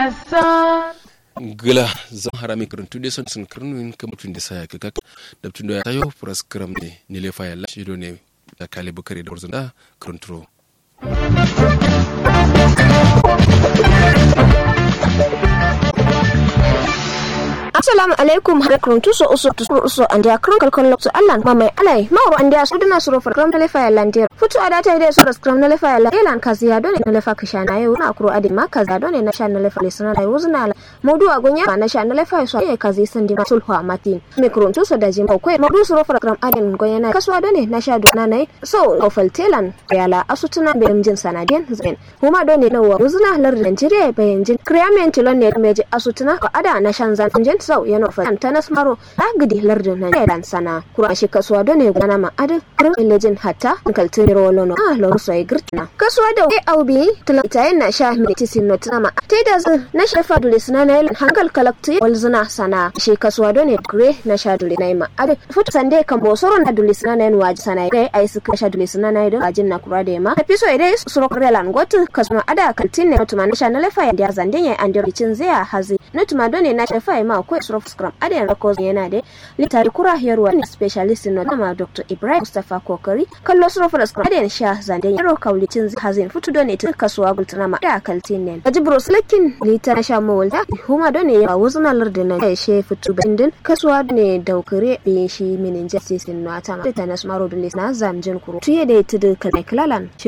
gila zan harami karantu dai son sun karnuin kamatun da saya kaka da tun da tayo praskram ne ni le faya la shido ne da kale bukare da warzan da karanturo Assalamu alaikum harakun tuso uso andia kron kalkon lokto allan mamai alai mawro andia sudana suro for kram dele faya landir futu adata ide suro kram dele faya la elan kaziya dole na lefa kishana yau na akro ade makaza dole na shan lefa lesana dai wuzna modu agunya na shan lefa so e kazi sandi sulhu amati mikron tuso da jim ko modu suro for kram aden gonya na kaswa dole na sha dona nai so ofal telan yala asutuna be mjin sanadien zain huma dole na wuzna lar Nigeria be mjin kriamen tilon ne meje asutuna ko ada na shan zan mjin sau yana fa tanas maro agidi lardin nan dan sana kura shi kasuwa dole gana ma adin ilejin hatta kaltin rolono lo sai girtna kasuwa da aubi talata yana sha medicine not nama teda na shafa dole suna na hankal kalakti walzuna sana shi kasuwa dole gre na sha dole na ma adin futu sande kan bosoro na dole suna na waji sana dai ai su sha dole suna na da ajin na kura da ma tafi so dai suro krelan gotu kasuwa ada kaltin ne mutuma na sha na lafa ya zanden ya an diricin zai hazi nutuma dole na shafa ma ko stroke scrum aden records yana da litari kura yarwa ne specialist no dama Dr. Ibrahim Mustafa Kokari kallo stroke scrum aden sha zande yaro kaulitin hazin futu done ta kasuwa gultana ma da kaltin ne ajibro slakin litar sha mawalda huma done ya wuzuna lardina ya she futu bindin kasuwa ne daukare be shi meningitis no atama ta nasmaro dole na zamjin kuro tuye da tudu kalai klalan